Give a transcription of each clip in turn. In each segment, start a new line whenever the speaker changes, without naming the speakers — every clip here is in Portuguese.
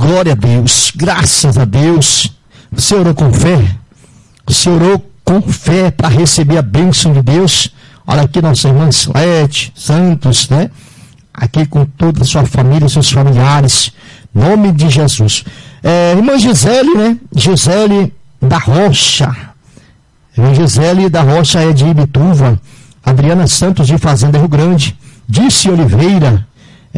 glória a Deus, graças a Deus. Você orou com fé? Você orou com fé para receber a bênção de Deus? Olha aqui nossa irmã Silete Santos, né? Aqui com toda a sua família, seus familiares, nome de Jesus. Irmã Gisele, né? Gisele da Rocha. Irmã Gisele da Rocha é de Ibituva. Adriana Santos de Fazenda Rio Grande. Disse Oliveira.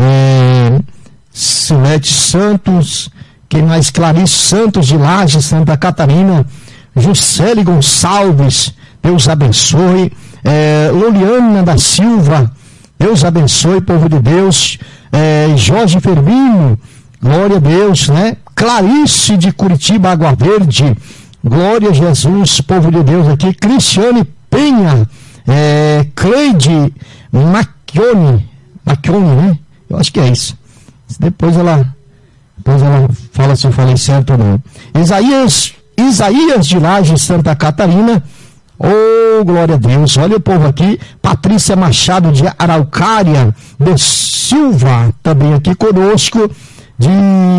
Silete Santos. Quem mais? Clarice Santos de Laje, Santa Catarina. Juscelie Gonçalves. Deus abençoe. Loliana da Silva. Deus abençoe, povo de Deus. Jorge Firmino. Glória a Deus, né? Clarice de Curitiba, Água Verde. Glória a Jesus, povo de Deus aqui. Cristiane Penha. Cleide Macchione, né? Eu acho que é isso. Depois ela fala se eu falei certo ou não. Isaías de Laje, Santa Catarina. Oh, glória a Deus. Olha o povo aqui. Patrícia Machado de Araucária de Silva também aqui conosco. De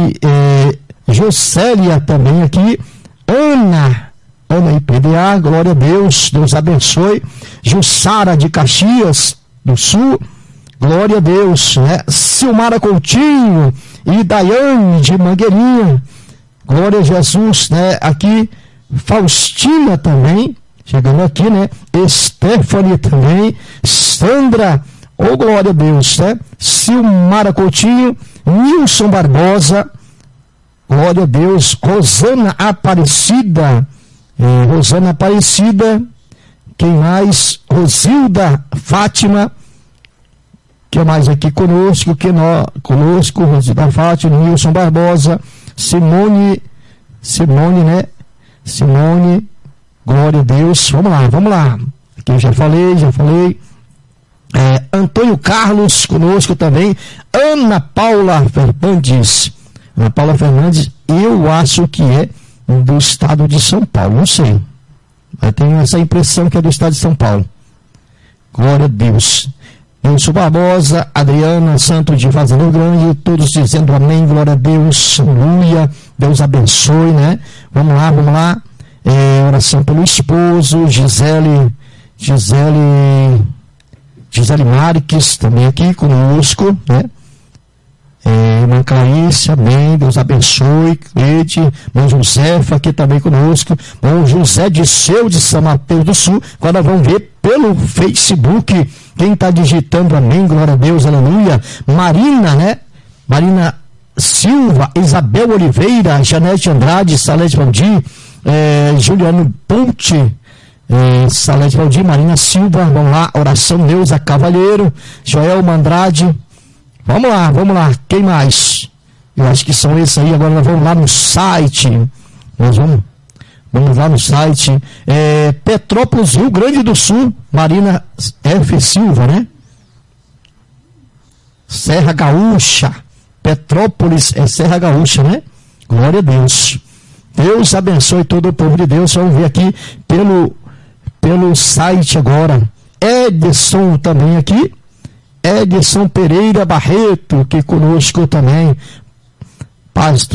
Jocélia também aqui. Ana IPDA, glória a Deus, Deus abençoe. Jussara de Caxias do Sul, glória a Deus, né? Silmara Coutinho e Daiane de Mangueirinha, glória a Jesus, né? Aqui Faustina também, chegando aqui, né? Stephanie também, Sandra, oh glória a Deus, né? Silmara Coutinho, Nilson Barbosa, glória a Deus. Rosana Aparecida, quem mais? Rosilda Fátima, que mais aqui conosco? Conosco, Rosilda Fátima, Nilson Barbosa, Simone, né? Simone, glória a Deus. Vamos lá. Aqui eu já falei. Antônio Carlos conosco também. Ana Paula Fernandes, eu acho que é do estado de São Paulo, não sei. Eu tenho essa impressão que é do estado de São Paulo. Glória a Deus. Nilson Barbosa, Adriana Santos de Fazenda Rio Grande, todos dizendo amém, glória a Deus, aleluia, Deus abençoe, né? Vamos lá. Oração pelo esposo, Gisele Marques, também aqui conosco, né? Irmã Clarice, amém, Deus abençoe. Cleide, irmão Josefa aqui também conosco. Irmão José Disseu de São Mateus do Sul. Agora vamos ver pelo Facebook quem está digitando amém, glória a Deus, aleluia. Marina, né? Marina Silva, Isabel Oliveira, Janete Andrade, Salete Valdir, Juliano Ponte, Salete Valdir, Marina Silva, vamos lá, oração Neuza Cavalheiro, Joel Mandrade. Vamos lá, quem mais? Eu acho que são esses aí. Agora nós vamos lá no site. Vamos lá no site. Petrópolis, Rio Grande do Sul, Marina F. Silva, né? Serra Gaúcha. Petrópolis é Serra Gaúcha, né? Glória a Deus. Deus abençoe todo o povo de Deus. Vamos ver aqui pelo site agora. Edson também aqui. Edson Pereira Barreto, que conosco também. Paz,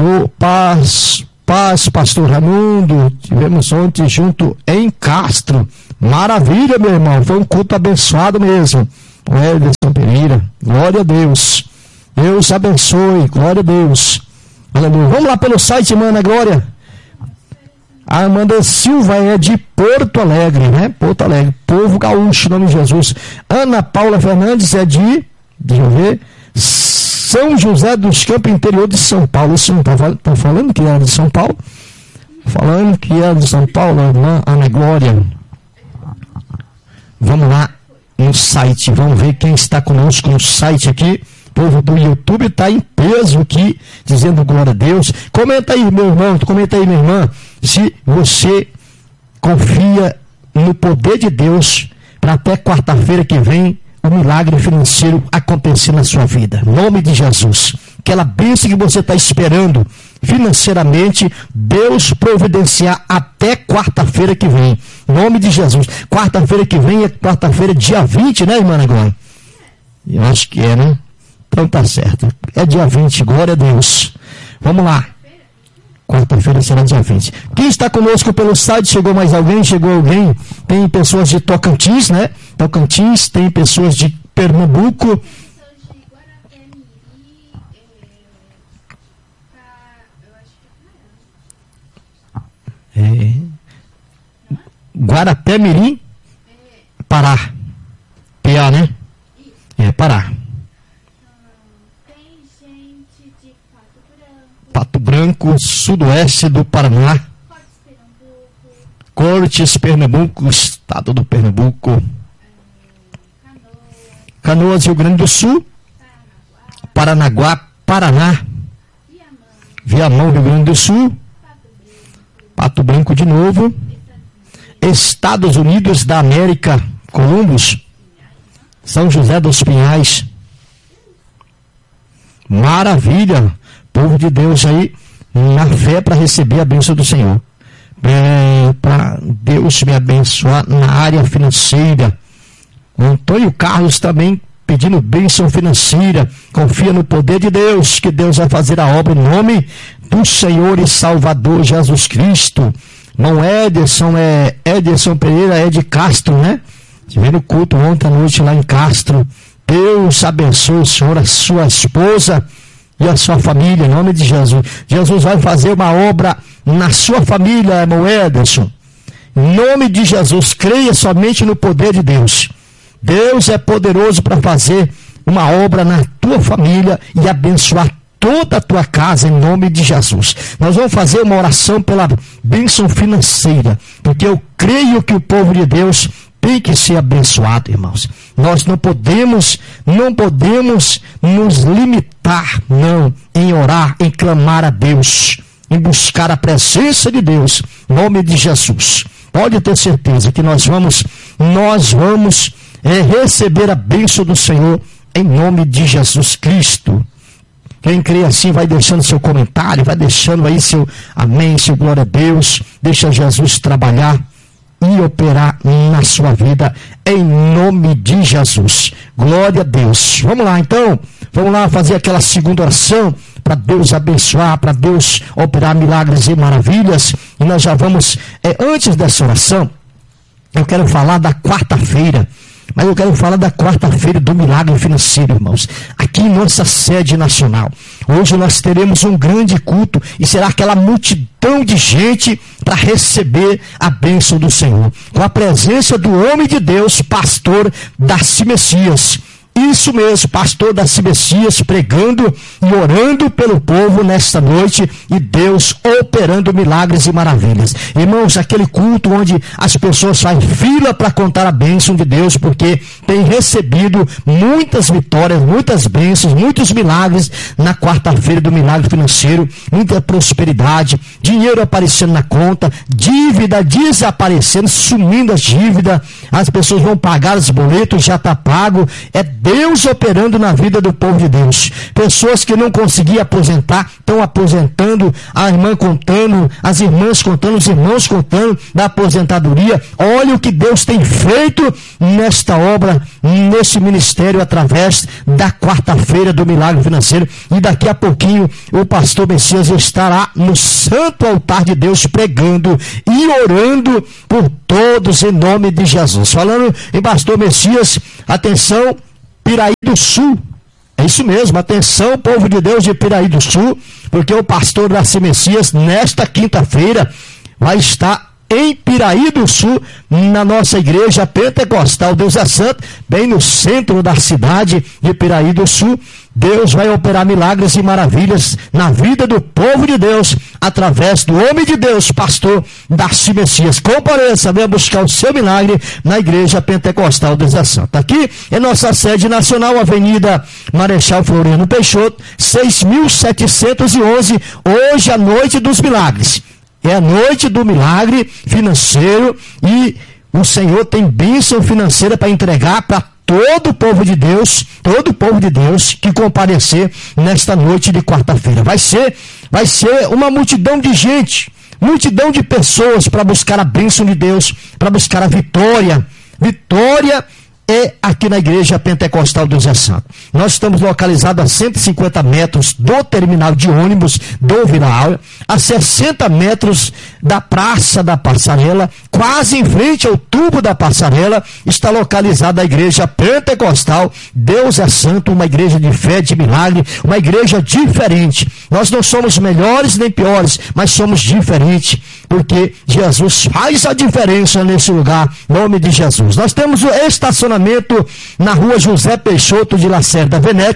Pastor Raimundo, tivemos ontem junto em Castro. Maravilha, meu irmão, foi um culto abençoado mesmo. Edson Pereira, glória a Deus. Deus abençoe, glória a Deus. Aleluia. Vamos lá pelo site, Mana Glória. A Amanda Silva é de Porto Alegre, né? Porto Alegre, povo gaúcho, em nome de Jesus. Ana Paula Fernandes é de, deixa eu ver, São José dos Campos, interior de São Paulo. Isso não está falando que era de São Paulo? Falando que era de São Paulo, irmã Ana Glória. Vamos lá no site, vamos ver quem está conosco no site aqui. O povo do YouTube está em peso aqui, dizendo glória a Deus. Comenta aí, meu irmão, comenta aí, minha irmã, se você confia no poder de Deus para até quarta-feira que vem o milagre financeiro acontecer na sua vida. Em nome de Jesus. Aquela bênção que você está esperando financeiramente, Deus providenciar até quarta-feira que vem. Em nome de Jesus. Quarta-feira que vem é quarta-feira, dia 20, né, irmã Agora? Eu acho que é, né? Então tá certo. É dia 20, glória a Deus. Vamos lá. Quarta-feira será dia 20. Quem está conosco pelo site? Chegou mais alguém? Chegou alguém? Tem pessoas de Tocantins, né? Tocantins, tem pessoas de Pernambuco. Guarapé-Mirim, Pará. PA, né? Pará.
Tem gente de
Pato Branco, sudoeste do Paraná. Cortes, Pernambuco, estado do Pernambuco. Canoas, Rio Grande do Sul. Paranaguá, Paraná. Viamão, Rio Grande do Sul. Pato Branco de novo. Estados Unidos da América, Columbus. São José dos Pinhais. Maravilha. Povo de Deus aí, na fé para receber a bênção do Senhor. Para Deus me abençoar na área financeira. O Antônio Carlos também pedindo bênção financeira. Confia no poder de Deus, que Deus vai fazer a obra em nome do Senhor e Salvador Jesus Cristo. Não é Ederson Pereira, é de Castro, né? Tive no culto ontem à noite lá em Castro. Deus abençoe o senhor, a sua esposa e a sua família, em nome de Jesus. Jesus vai fazer uma obra na sua família, irmão Ederson. Em nome de Jesus, creia somente no poder de Deus. Deus é poderoso para fazer uma obra na tua família e abençoar toda a tua casa, em nome de Jesus. Nós vamos fazer uma oração pela bênção financeira, porque eu creio que o povo de Deus tem que ser abençoado, irmãos. Nós não podemos nos limitar, não, em orar, em clamar a Deus, em buscar a presença de Deus, em nome de Jesus. Pode ter certeza que nós vamos receber a bênção do Senhor, em nome de Jesus Cristo. Quem crê assim, vai deixando seu comentário, vai deixando aí seu amém, seu glória a Deus. Deixa Jesus trabalhar e operar na sua vida, em nome de Jesus. Glória a Deus. Vamos lá então, vamos lá fazer aquela segunda oração, para Deus abençoar, para Deus operar milagres e maravilhas. E nós já vamos, antes dessa oração, eu quero falar da quarta-feira. Mas eu quero falar da quarta-feira do milagre financeiro, irmãos. Aqui em nossa sede nacional. Hoje nós teremos um grande culto e será aquela multidão de gente para receber a bênção do Senhor. Com a presença do homem de Deus, pastor Darcy Messias. Isso mesmo, pastor Darcy Messias pregando e orando pelo povo nesta noite e Deus operando milagres e maravilhas. Irmãos, aquele culto onde as pessoas fazem fila para contar a bênção de Deus, porque tem recebido muitas vitórias, muitas bênçãos, muitos milagres na quarta-feira do milagre financeiro, muita prosperidade, dinheiro aparecendo na conta, dívida desaparecendo, sumindo as dívidas, as pessoas vão pagar os boletos, já está pago, Deus operando na vida do povo de Deus. Pessoas que não conseguiam aposentar, estão aposentando, a irmã contando, as irmãs contando, os irmãos contando da aposentadoria. Olha o que Deus tem feito nesta obra, nesse ministério, através da quarta-feira do milagre financeiro. E daqui a pouquinho o pastor Messias estará no santo altar de Deus pregando e orando por todos em nome de Jesus. Falando em pastor Messias, atenção, Piraí do Sul, é isso mesmo, atenção povo de Deus de Piraí do Sul, porque o pastor Darcy Messias nesta quinta-feira vai estar em Piraí do Sul, na nossa igreja pentecostal Deus é Santo, bem no centro da cidade de Piraí do Sul. Deus vai operar milagres e maravilhas na vida do povo de Deus, através do homem de Deus, pastor Darcy Messias. Compareça, venha buscar o seu milagre na igreja pentecostal Deus é Santo. Aqui é nossa sede nacional, Avenida Marechal Floriano Peixoto, 6.711, hoje a noite dos milagres. É a noite do milagre financeiro e o Senhor tem bênção financeira para entregar para todo o povo de Deus que comparecer nesta noite de quarta-feira. Vai ser uma multidão de gente, multidão de pessoas para buscar a bênção de Deus, para buscar a vitória é aqui na Igreja Pentecostal do Zé Santo. Nós estamos localizados a 150 metros do terminal de ônibus do Vila Áurea, a 60 metros da Praça da Passarela, quase em frente ao tubo da Passarela, está localizada a Igreja Pentecostal Deus é Santo, uma igreja de fé, de milagre, uma igreja diferente. Nós não somos melhores nem piores, mas somos diferentes, porque Jesus faz a diferença nesse lugar, em nome de Jesus. Nós temos o estacionamento na rua José Peixoto de Lacerda Venete,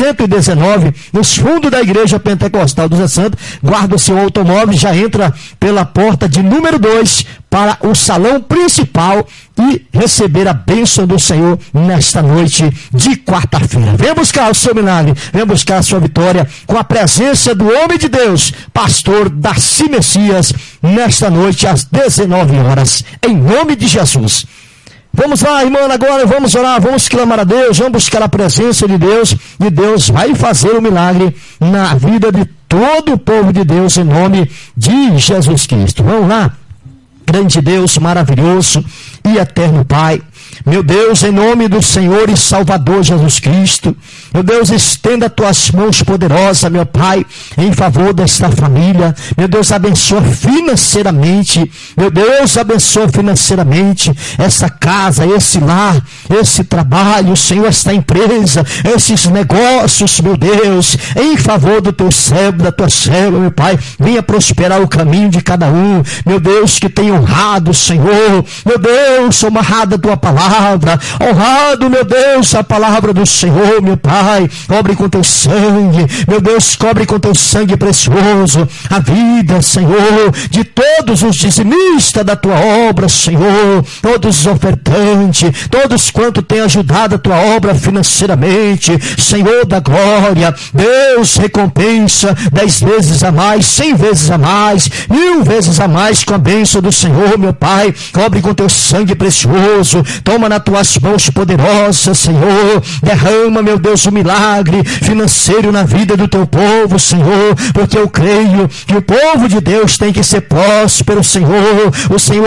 119, nos fundos da Igreja Pentecostal do Zé Santo. Guarda o seu automóvel, já entra pela porta de número 2 para o salão principal e receber a bênção do Senhor nesta noite de quarta-feira. Venha buscar o seu milagre, venha buscar a sua vitória com a presença do homem de Deus, pastor Darcy Messias, nesta noite às 19 horas, em nome de Jesus. Vamos lá, irmã, agora vamos orar, vamos clamar a Deus, vamos buscar a presença de Deus, e Deus vai fazer o milagre na vida de todo o povo de Deus, em nome de Jesus Cristo. Vamos lá. Grande Deus, maravilhoso e eterno Pai, meu Deus, em nome do Senhor e Salvador Jesus Cristo, meu Deus, estenda tuas mãos poderosas, meu Pai, em favor desta família. Meu Deus, abençoa financeiramente, meu Deus, abençoa financeiramente essa casa, esse lar, esse trabalho, Senhor, esta empresa, esses negócios, meu Deus, em favor do teu servo, da tua serva, meu Pai, venha prosperar o caminho de cada um, meu Deus, que tenha honrado o Senhor, meu Deus, honrado a tua palavra, honrado, meu Deus, a palavra do Senhor, meu Pai, cobre com teu sangue, meu Deus, cobre com teu sangue precioso a vida, Senhor, de todos os dizimistas da tua obra, Senhor, todos os ofertantes, todos quanto têm ajudado a tua obra financeiramente, Senhor da glória, Deus, recompensa 10 vezes a mais, 100 vezes a mais, 1000 vezes a mais com a bênção do Senhor, meu Pai, cobre com teu sangue precioso, toma nas tuas mãos poderosas, Senhor, derrama, meu Deus, o milagre financeiro na vida do teu povo, Senhor, porque eu creio que o povo de Deus tem que ser próspero, Senhor. O Senhor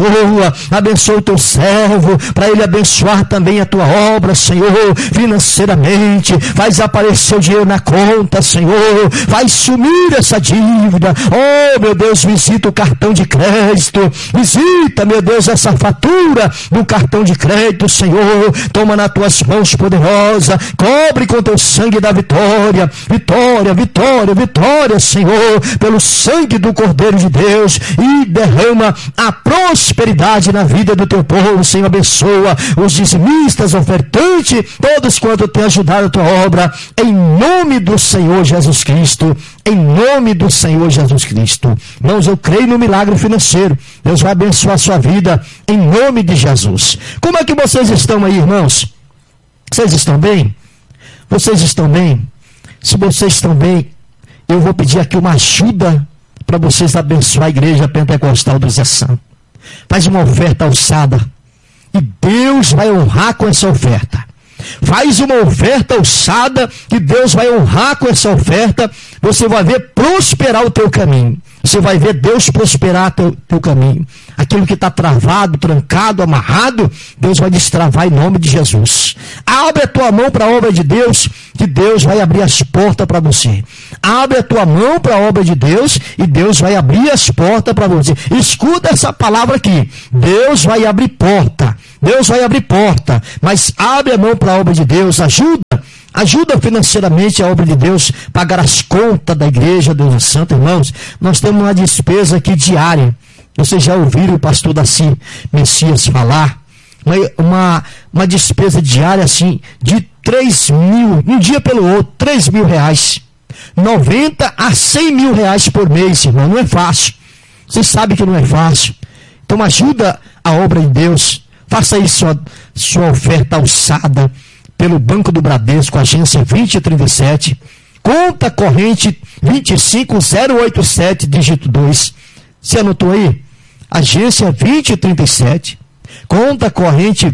abençoa o teu servo, para ele abençoar também a tua obra, Senhor, financeiramente, faz aparecer o dinheiro na conta, Senhor, faz sumir essa dívida, oh meu Deus, visita o cartão de crédito, visita, meu Deus, essa fatura do cartão de crédito, Senhor, toma nas tuas mãos poderosas, cobre com teu sangue da vitória, vitória, vitória, vitória, Senhor, pelo sangue do Cordeiro de Deus, e derrama a prosperidade na vida do teu povo, Senhor, abençoa os dizimistas, ofertantes, todos quanto têm ajudado a tua obra, em nome do Senhor Jesus Cristo, em nome do Senhor Jesus Cristo. Irmãos, eu creio no milagre financeiro, Deus vai abençoar a sua vida, em nome de Jesus. Como é que vocês estão aí, irmãos? Vocês estão bem? Vocês estão bem? Se vocês estão bem, eu vou pedir aqui uma ajuda para vocês abençoar a Igreja Pentecostal do Zé Santo. Faz uma oferta alçada e Deus vai honrar com essa oferta. Faz uma oferta alçada e Deus vai honrar com essa oferta. Você vai ver prosperar o teu caminho. Você vai ver Deus prosperar teu caminho. Aquilo que está travado, trancado, amarrado, Deus vai destravar em nome de Jesus. Abre a tua mão para a obra de Deus, que Deus vai abrir as portas para você. Abre a tua mão para a obra de Deus, e Deus vai abrir as portas para você. Escuta essa palavra aqui. Deus vai abrir porta. Deus vai abrir porta. Mas abre a mão para a obra de Deus. Ajuda financeiramente a obra de Deus, pagar as contas da Igreja Deus é Santo, irmãos. Nós temos uma despesa aqui diária. Vocês já ouviram o pastor Darcy Messias falar? Uma despesa diária assim, de 3 mil, um dia pelo outro, 3 mil reais. 90 a 100 mil reais por mês, irmão. Não é fácil. Vocês sabem que não é fácil. Então ajuda a obra de Deus. Faça aí sua oferta alçada pelo Banco do Bradesco, agência 2037, conta corrente 25087, dígito 2. Você anotou aí? Agência 2037, conta corrente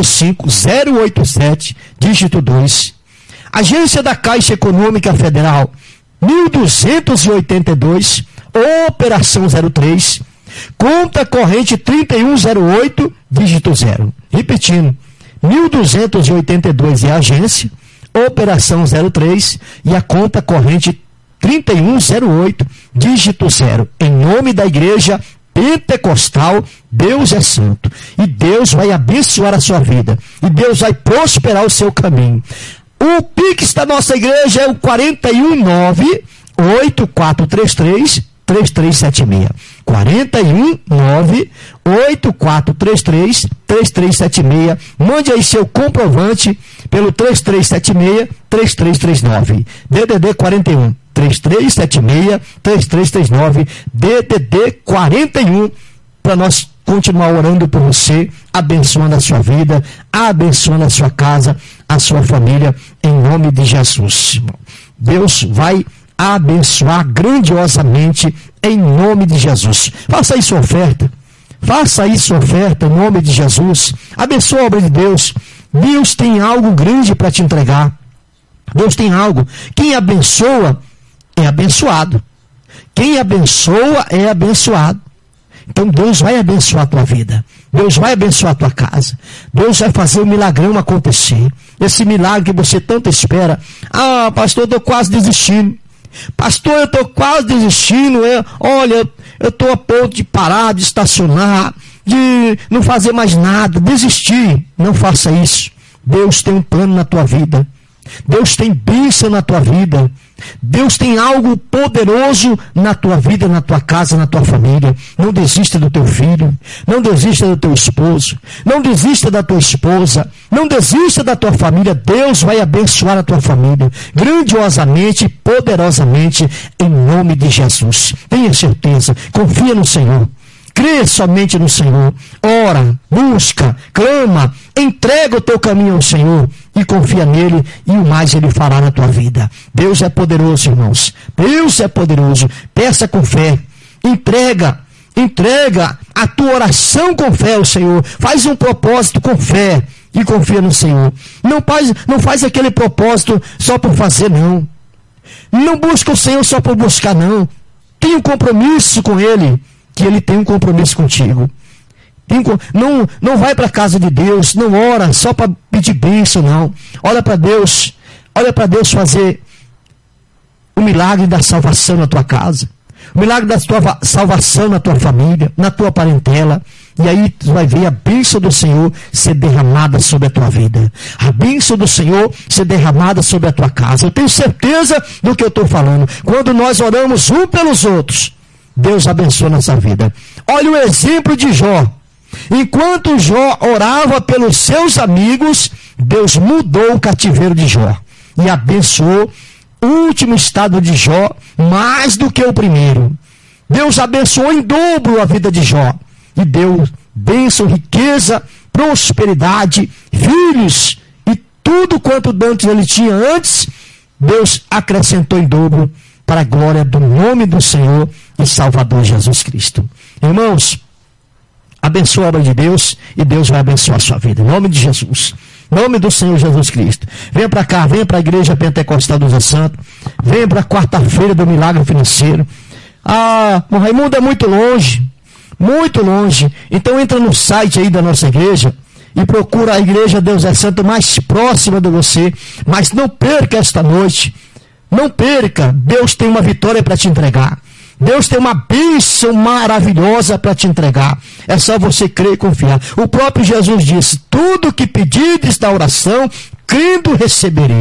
25087, dígito 2. Agência da Caixa Econômica Federal, 1282, operação 03, conta corrente 3108, dígito 0. Repetindo, 1282 é a agência, operação 03 e a conta corrente 3108, dígito 0. Em nome da igreja pentecostal, Deus é santo. E Deus vai abençoar a sua vida. E Deus vai prosperar o seu caminho. O Pix da nossa igreja é o 419-8433-3376. 419-8433-3376. Mande aí seu comprovante pelo 3376-3339. DDD 41 3376-3339. DDD 41, para nós continuar orando por você, abençoando a sua vida, abençoando a sua casa, a sua família, em nome de Jesus. Deus vai abençoar grandiosamente em nome de Jesus. Faça aí sua oferta. Faça aí sua oferta em nome de Jesus. Abençoa a obra de Deus. Deus tem algo grande para te entregar. Deus tem algo. Quem abençoa é abençoado. Quem abençoa é abençoado. Então Deus vai abençoar a tua vida. Deus vai abençoar a tua casa. Deus vai fazer o milagrão acontecer. Esse milagre que você tanto espera. Ah, pastor, eu estou quase desistindo. Pastor, eu estou quase desistindo. Olha, eu estou a ponto de parar, de estacionar, de não fazer mais nada, desistir. Não faça isso. Deus tem um plano na tua vida. Deus tem bênção na tua vida. Deus tem algo poderoso na tua vida, na tua casa, na tua família. Não desista do teu filho. Não desista do teu esposo. Não desista da tua esposa. Não desista da tua família. Deus vai abençoar a tua família grandiosamente, poderosamente, em nome de Jesus. Tenha certeza. Confia no Senhor. Crê somente no Senhor. Ora, busca, clama, entrega o teu caminho ao Senhor e confia nele, e o mais ele fará na tua vida. Deus é poderoso, irmãos. Deus é poderoso. Peça com fé. Entrega a tua oração com fé ao Senhor. Faz um propósito com fé e confia no Senhor. Não faz aquele propósito só por fazer, não. Não busca o Senhor só por buscar, não. Tenha um compromisso com ele, que ele tem um compromisso contigo. Não vai para a casa de Deus, não ora só para pedir bênção, não. Olha para Deus fazer o milagre da salvação na tua casa, o milagre da tua salvação na tua família, na tua parentela. E aí tu vai ver a bênção do Senhor ser derramada sobre a tua vida. A bênção do Senhor ser derramada sobre a tua casa. Eu tenho certeza do que eu estou falando. Quando nós oramos um pelos outros, Deus abençoa nossa vida. Olha o exemplo de Jó. Enquanto Jó orava pelos seus amigos, Deus mudou o cativeiro de Jó e abençoou o último estado de Jó mais do que o primeiro. Deus abençoou em dobro a vida de Jó e deu bênção, riqueza, prosperidade, filhos e tudo quanto antes ele tinha antes, Deus acrescentou em dobro para a glória do nome do Senhor e Salvador Jesus Cristo. Irmãos, abençoa a obra de Deus e Deus vai abençoar a sua vida. Em nome de Jesus. Em nome do Senhor Jesus Cristo. Venha para cá, venha para a Igreja Pentecostal do Zé Santo. Venha para a quarta-feira do milagre financeiro. Ah, o Raimundo é muito longe. Muito longe. Então entra no site aí da nossa igreja e procura a Igreja Deus é Santo mais próxima de você. Mas não perca esta noite. Não perca. Deus tem uma vitória para te entregar. Deus tem uma bênção maravilhosa para te entregar. É só você crer e confiar. O próprio Jesus disse: tudo que pedides da oração, crendo receberei.